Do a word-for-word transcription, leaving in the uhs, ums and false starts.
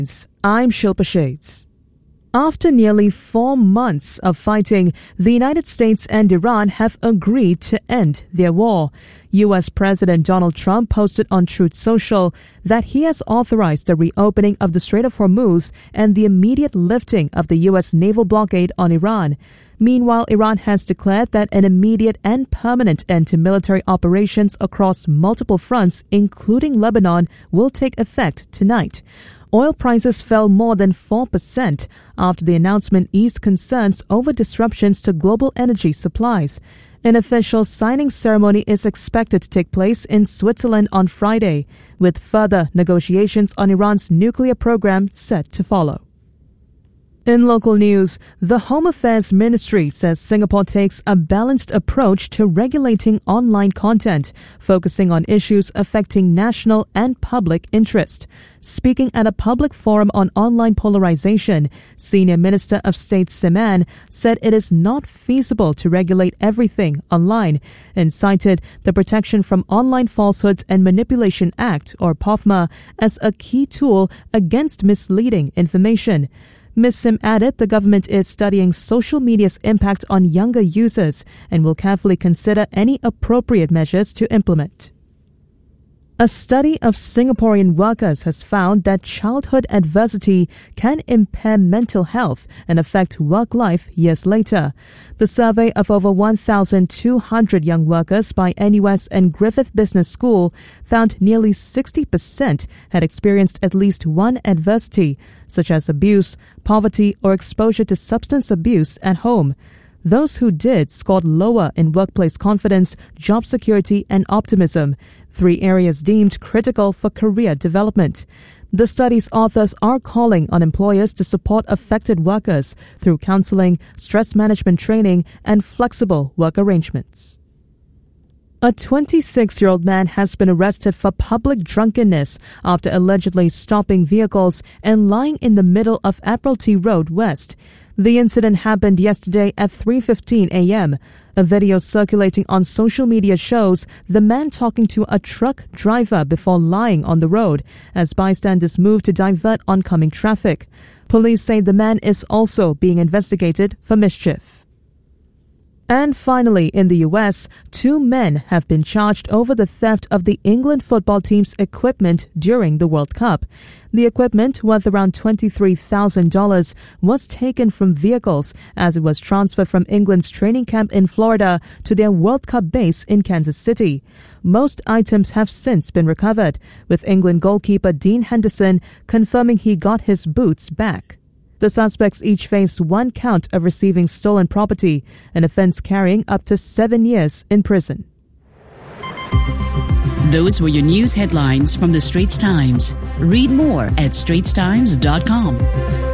I'm Shilpa Shades. After nearly four months of fighting, the United States and Iran have agreed to end their war. U S President Donald Trump posted on Truth Social that he has authorized the reopening of the Strait of Hormuz and the immediate lifting of the U S naval blockade on Iran. Meanwhile, Iran has declared that an immediate and permanent end to military operations across multiple fronts, including Lebanon, will take effect tonight. Oil prices fell more than four percent after the announcement eased concerns over disruptions to global energy supplies. An official signing ceremony is expected to take place in Switzerland on Friday, with further negotiations on Iran's nuclear program set to follow. In local news, the Home Affairs Ministry says Singapore takes a balanced approach to regulating online content, focusing on issues affecting national and public interest. Speaking at a public forum on online polarization, Senior Minister of State Sim Ann said it is not feasible to regulate everything online and cited the Protection from Online Falsehoods and Manipulation Act, or P O F M A, as a key tool against misleading information. Miz Sim added the government is studying social media's impact on younger users and will carefully consider any appropriate measures to implement. A study of Singaporean workers has found that childhood adversity can impair mental health and affect work life years later. The survey of over one thousand two hundred young workers by N U S and Griffith Business School found nearly sixty percent had experienced at least one adversity, such as abuse, poverty, or exposure to substance abuse at home. Those who did scored lower in workplace confidence, job security, and optimism, three areas deemed critical for career development. The study's authors are calling on employers to support affected workers through counseling, stress management training, and flexible work arrangements. A twenty-six-year-old man has been arrested for public drunkenness after allegedly stopping vehicles and lying in the middle of Admiralty Road West. The incident happened yesterday at three fifteen a.m. A video circulating on social media shows the man talking to a truck driver before lying on the road as bystanders move to divert oncoming traffic. Police say the man is also being investigated for mischief. And finally, in the U S, two men have been charged over the theft of the England football team's equipment during the World Cup. The equipment, worth around twenty-three thousand dollars, was taken from vehicles as it was transferred from England's training camp in Florida to their World Cup base in Kansas City. Most items have since been recovered, with England goalkeeper Dean Henderson confirming he got his boots back. The suspects each faced one count of receiving stolen property, an offense carrying up to seven years in prison. Those were your news headlines from the Straits Times. Read more at straits times dot com.